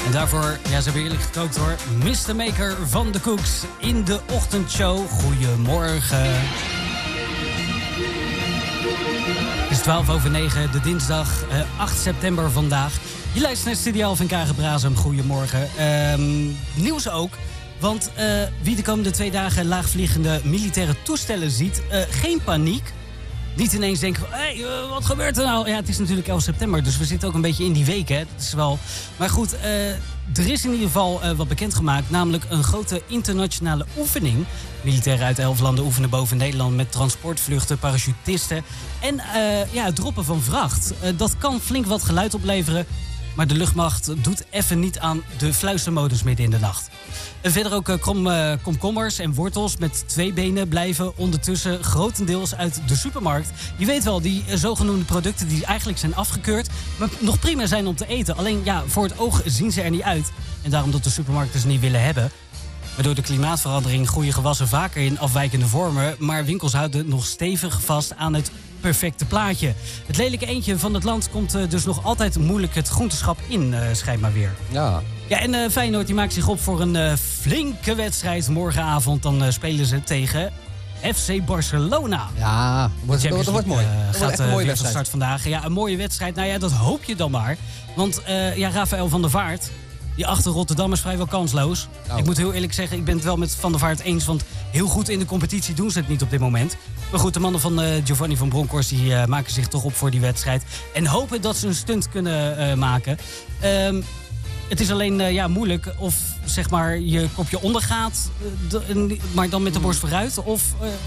En daarvoor, ja, ze hebben eerlijk gekookt hoor. Mr. Maker van de Cooks in de ochtendshow. Goedemorgen. Het is 9:12, de dinsdag 8 september vandaag. Je luistert naar Studio van Kage Brazem. Goedemorgen. Nieuws ook. Want wie de komende 2 dagen laagvliegende militaire toestellen ziet, geen paniek. Niet ineens denken van, hey, wat gebeurt er nou? Ja, het is natuurlijk 11 september, dus we zitten ook een beetje in die week, hè. Dat is wel... Maar goed, er is in ieder geval wat bekendgemaakt, namelijk een grote internationale oefening. Militairen uit 11 landen oefenen boven Nederland met transportvluchten, parachutisten en het droppen van vracht. Dat kan flink wat geluid opleveren. Maar de luchtmacht doet even niet aan de fluistermodus midden in de nacht. En verder ook komkommers en wortels met 2 benen blijven ondertussen grotendeels uit de supermarkt. Je weet wel, die zogenoemde producten die eigenlijk zijn afgekeurd, maar nog prima zijn om te eten. Alleen ja, voor het oog zien ze er niet uit. En daarom dat de supermarkten ze niet willen hebben. Maar door de klimaatverandering groeien gewassen vaker in afwijkende vormen. Maar winkels houden nog stevig vast aan het perfecte plaatje. Het lelijke eendje van het land komt dus nog altijd moeilijk het groenteschap in, schijnbaar weer. Ja. Ja, en Feyenoord die maakt zich op voor een flinke wedstrijd. Morgenavond dan spelen ze tegen FC Barcelona. Ja, dat wordt mooi. Dat wordt echt een mooie wedstrijd. Van start vandaag. Ja, een mooie wedstrijd. Nou ja, dat hoop je dan maar. Want Rafael van der Vaart, die achter Rotterdam is vrijwel kansloos. Oh. Ik moet heel eerlijk zeggen, ik ben het wel met Van der Vaart eens. Want heel goed in de competitie doen ze het niet op dit moment. Maar goed, de mannen van Giovanni van Bronckhorst die maken zich toch op voor die wedstrijd. En hopen dat ze een stunt kunnen maken. Het is alleen moeilijk of zeg maar je kopje ondergaat, maar dan met de borst vooruit. Of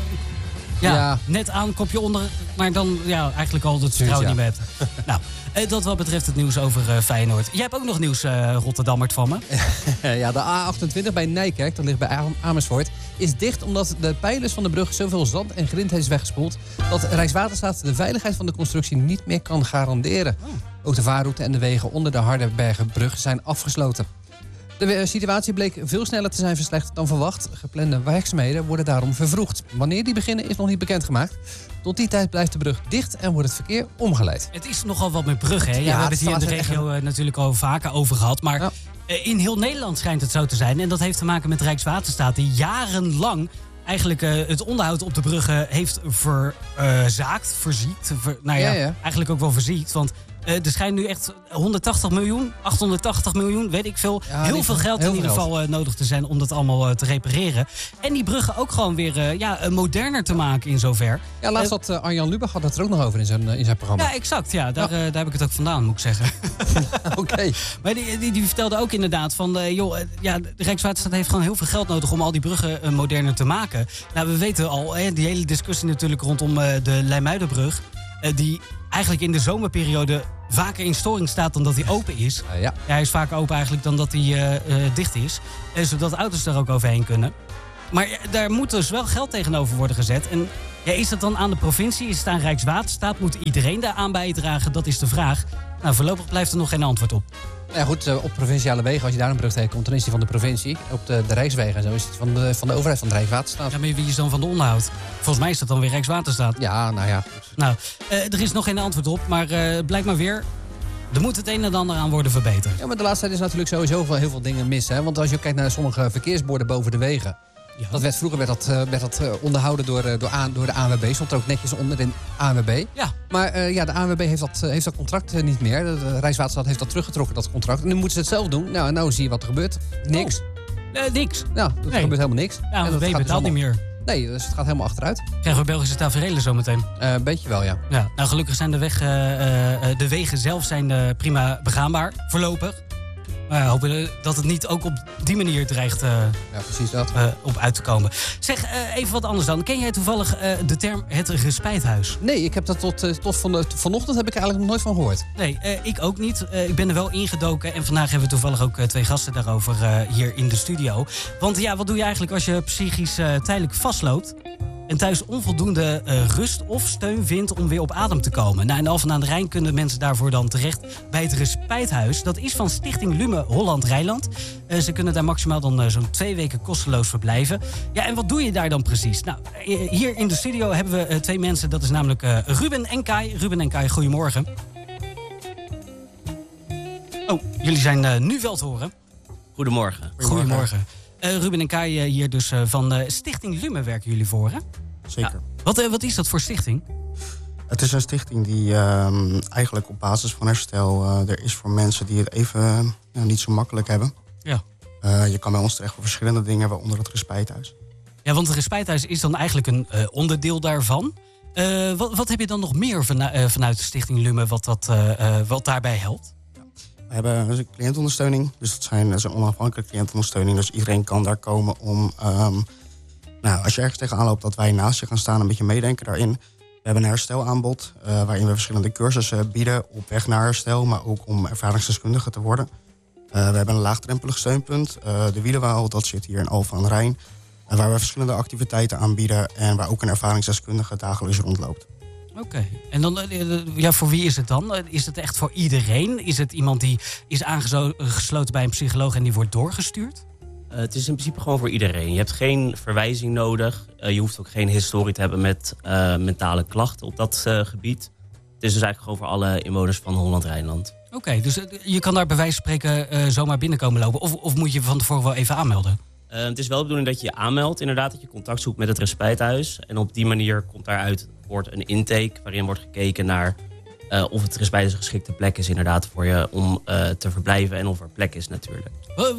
net aan, kopje onder, maar dan eigenlijk al het vertrouwen niet meer hebt. Nou, dat wat betreft het nieuws over Feyenoord. Jij hebt ook nog nieuws, Rotterdammert, van me. Ja, de A28 bij Nijkerk, dat ligt bij Amersfoort, is dicht omdat de pijlers van de brug zoveel zand en grind heeft weggespoeld dat Rijkswaterstaat de veiligheid van de constructie niet meer kan garanderen. Oh. Ook de vaarroute en de wegen onder de Hardenbergenbrug zijn afgesloten. De situatie bleek veel sneller te zijn verslechterd dan verwacht. Geplande werkzaamheden worden daarom vervroegd. Wanneer die beginnen is nog niet bekendgemaakt. Tot die tijd blijft de brug dicht en wordt het verkeer omgeleid. Het is nogal wat met bruggen, hè? Ja, we hebben het hier in de regio natuurlijk al vaker over gehad. Maar in heel Nederland schijnt het zo te zijn. En dat heeft te maken met Rijkswaterstaat, die jarenlang eigenlijk het onderhoud op de bruggen heeft verziekt. Eigenlijk ook wel verziekt. Want er schijnt nu echt 180 miljoen, 880 miljoen, weet ik veel. Ja, heel veel geld in ieder geval nodig te zijn om dat allemaal te repareren. En die bruggen ook gewoon weer moderner te maken in zover. Ja, laatst had Arjan Lubach had het er ook nog over in zijn programma. Ja, exact. Ja, daar heb ik het ook vandaan, moet ik zeggen. Oké. Maar die vertelde ook inderdaad van, de Rijkswaterstaat heeft gewoon heel veel geld nodig om al die bruggen moderner te maken. Nou, we weten al, die hele discussie natuurlijk rondom de Leimuidenbrug, die eigenlijk in de zomerperiode vaker in storing staat dan dat hij open is. Ja, hij is vaker open eigenlijk dan dat hij dicht is. Zodat auto's daar ook overheen kunnen. Maar daar moet dus wel geld tegenover worden gezet. En is dat dan aan de provincie? Is het aan Rijkswaterstaat? Moet iedereen daar aan bijdragen? Dat is de vraag. Nou, voorlopig blijft er nog geen antwoord op. Ja goed, op provinciale wegen, als je daar een brug tegenkomt, dan is die van de provincie. Op de Rijkswegen en zo is het van de overheid, van de Rijkswaterstaat. Ja, maar wie is dan van de onderhoud? Volgens mij is dat dan weer Rijkswaterstaat. Ja, nou ja. Nou, er is nog geen antwoord op, maar blijkt maar weer, er moet het een en ander aan worden verbeterd. Ja, maar de laatste tijd is natuurlijk sowieso heel veel dingen mis. Hè? Want als je kijkt naar sommige verkeersborden boven de wegen, vroeger werd dat onderhouden door de ANWB. Stond er ook netjes onder in ANWB. Ja. Maar de ANWB heeft dat contract niet meer. De Rijkswaterstaat heeft dat teruggetrokken, dat contract. En nu moeten ze het zelf doen. Nou, en nou zie je wat er gebeurt. Niks. Niks? Nou, er gebeurt helemaal niks. De ANWB betaalt niet meer. Nee, dus het gaat helemaal achteruit. Krijgen we Belgische taferelen zometeen? Een beetje wel, ja. Nou, gelukkig zijn de wegen zelf zijn prima begaanbaar, voorlopig. Maar hopen dat het niet ook op die manier dreigt precies dat. Op uit te komen. Zeg, even wat anders dan. Ken jij toevallig de term het respijthuis? Nee, ik heb dat tot vanochtend heb ik er eigenlijk nog nooit van gehoord. Nee, ik ook niet. Ik ben er wel ingedoken. En vandaag hebben we toevallig ook 2 gasten daarover hier in de studio. Want wat doe je eigenlijk als je psychisch tijdelijk vastloopt en thuis onvoldoende rust of steun vindt om weer op adem te komen? Nou, in Alphen aan de Rijn kunnen mensen daarvoor dan terecht bij het Respijthuis. Dat is van Stichting Lume Holland-Rijnland. Ze kunnen daar maximaal dan zo'n 2 weken kosteloos verblijven. Ja, en wat doe je daar dan precies? Nou, hier in de studio hebben we 2 mensen. Dat is namelijk Ruben en Kai. Ruben en Kai, goedemorgen. Oh, Jullie zijn nu wel te horen. Goedemorgen. Goedemorgen. Ruben en Kai hier dus van Stichting Lumen werken jullie voor, hè? Zeker. Ja. Wat is dat voor stichting? Het is een stichting die eigenlijk op basis van herstel er is voor mensen die het even niet zo makkelijk hebben. Ja. Je kan bij ons terecht voor verschillende dingen, waaronder het respijthuis. Ja, want het respijthuis is dan eigenlijk een onderdeel daarvan. Wat heb je dan nog meer vanuit de Stichting Lumen wat daarbij helpt? We hebben een cliëntondersteuning. Dus dat is een onafhankelijke cliëntondersteuning. Dus iedereen kan daar komen om... als je ergens tegenaan loopt, dat wij naast je gaan staan... een beetje meedenken daarin. We hebben een herstelaanbod... waarin we verschillende cursussen bieden op weg naar herstel... maar ook om ervaringsdeskundige te worden. We hebben een laagdrempelig steunpunt. De Wielenwaal, dat zit hier in Alphen aan de Rijn. Waar we verschillende activiteiten aanbieden... en waar ook een ervaringsdeskundige dagelijks rondloopt. Oké. En dan, voor wie is het dan? Is het echt voor iedereen? Is het iemand die is aangesloten bij een psycholoog en die wordt doorgestuurd? Het is in principe gewoon voor iedereen. Je hebt geen verwijzing nodig. Je hoeft ook geen historie te hebben met mentale klachten op dat gebied. Het is dus eigenlijk gewoon voor alle inwoners van Holland-Rijnland. Oké, dus je kan daar bij wijze van spreken zomaar binnenkomen lopen? Of moet je van tevoren wel even aanmelden? Het is wel de bedoeling dat je je aanmeldt, inderdaad, dat je contact zoekt met het respijthuis. En op die manier komt daaruit een intake waarin wordt gekeken naar of het respijthuis een geschikte plek is inderdaad voor je om te verblijven en of er plek is natuurlijk.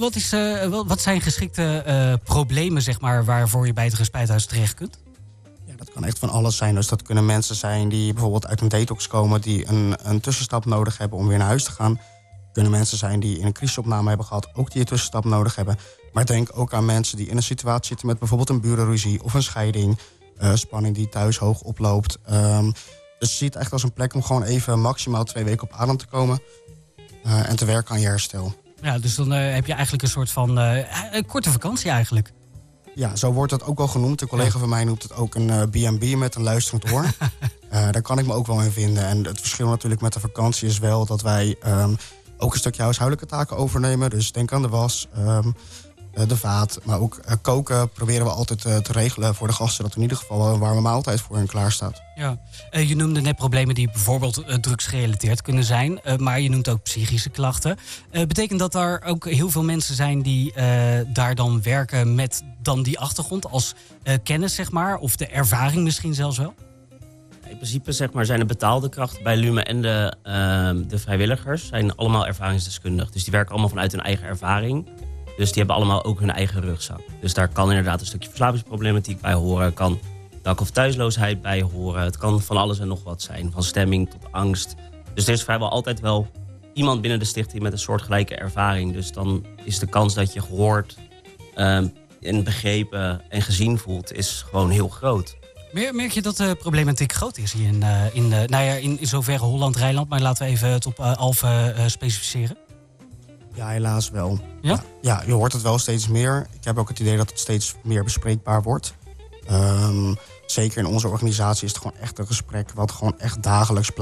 Wat zijn geschikte problemen zeg maar, waarvoor je bij het respijthuis terecht kunt? Ja, dat kan echt van alles zijn. Dus dat kunnen mensen zijn die bijvoorbeeld uit een detox komen... die een tussenstap nodig hebben om weer naar huis te gaan. Het kunnen mensen zijn die in een crisisopname hebben gehad... ook die een tussenstap nodig hebben. Maar denk ook aan mensen die in een situatie zitten... met bijvoorbeeld een burenruzie of een scheiding... spanning die thuis hoog oploopt. Dus je ziet het echt als een plek om gewoon even maximaal 2 weken op adem te komen... en te werken aan je herstel. Ja, dus dan heb je eigenlijk een soort van een korte vakantie eigenlijk. Ja, zo wordt het ook wel genoemd. Een collega van mij noemt het ook een B&B met een luisterend oor. Daar kan ik me ook wel in vinden. En het verschil natuurlijk met de vakantie is wel dat wij ook een stukje huishoudelijke taken overnemen. Dus denk aan de was, de vaat, maar ook koken proberen we altijd te regelen voor de gasten. Dat in ieder geval een warme maaltijd voor hen klaar staat. Ja. Je noemde net problemen die bijvoorbeeld drugsgerelateerd kunnen zijn. Maar je noemt ook psychische klachten. Betekent dat er ook heel veel mensen zijn die daar dan werken met dan die achtergrond als kennis, zeg maar? Of de ervaring misschien zelfs wel? In principe zeg maar, zijn de betaalde krachten bij Lumen en de vrijwilligers zijn allemaal ervaringsdeskundig. Dus die werken allemaal vanuit hun eigen ervaring. Dus die hebben allemaal ook hun eigen rugzak. Dus daar kan inderdaad een stukje verslavingsproblematiek bij horen. Kan dak- of thuisloosheid bij horen. Het kan van alles en nog wat zijn. Van stemming tot angst. Dus er is vrijwel altijd wel iemand binnen de stichting met een soortgelijke ervaring. Dus dan is de kans dat je gehoord en begrepen en gezien voelt, is gewoon heel groot. Merk je dat de problematiek groot is hier in zoverre Holland-Rijnland? Maar laten we even het op Alphen specificeren. Ja, helaas wel. Ja? Ja, je hoort het wel steeds meer. Ik heb ook het idee dat het steeds meer bespreekbaar wordt. Zeker in onze organisatie is het gewoon echt een gesprek wat gewoon echt dagelijks plaatsvindt.